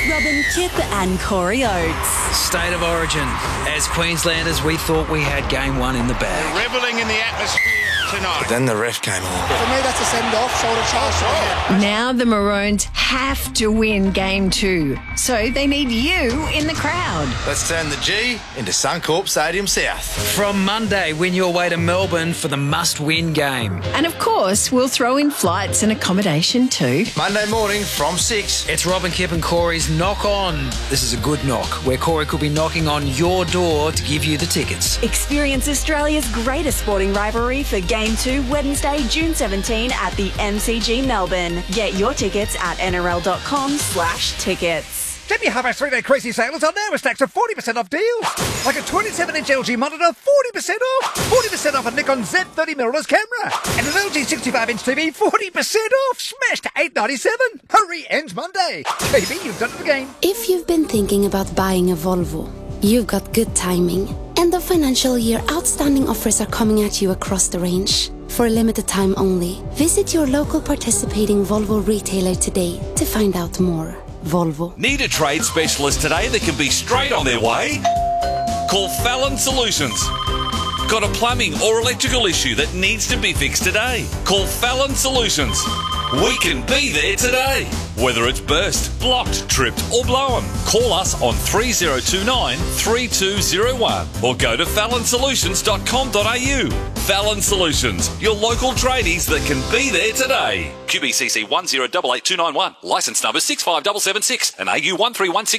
Robin Kip and Corey Oates. State of origin. As Queenslanders, we thought we had game one in the bag. Revelling in the atmosphere tonight. But then the ref came along. For me, that's a send-off, shoulder charge to the head. Now the Maroons have to win game 2, so they need you in the crowd. Let's turn the G into Suncorp Stadium South. From Monday, win your way to Melbourne for the must-win game. And of course, we'll throw in flights and accommodation too. Monday morning from 6. It's Robin Kip and Corey's Knock On. This is a good knock, where Corey could be knocking on your door to give you the tickets. Experience Australia's greatest sporting rivalry for Game 2 Wednesday, June 17 at the MCG Melbourne. Get your tickets at nrl.com/tickets. Jimmy Harvey's 3-day crazy sales are now with stacks of 40% off deals. Like a 27-inch LG monitor, 40% off. 40% off a Nikon Z30 mirrorless camera. And an LG 65-inch TV, 40% off. Smashed to $897. Hurry, ends Monday. KB, you've done it again. If you've been thinking about buying a Volvo, you've got good timing. End of financial year outstanding offers are coming at you across the range. For a limited time only, visit your local participating Volvo retailer today to find out more. Volvo. Need a trade specialist today that can be straight on their way? Call Fallon Solutions. Got a plumbing or electrical issue that needs to be fixed today? Call Fallon Solutions. We can be there today. Whether it's burst, blocked, tripped or blown, call us on 3029 3201 or go to fallonsolutions.com.au. Fallon Solutions, your local tradies that can be there today. QBCC 1088291, licence number 65776 and AU 1316.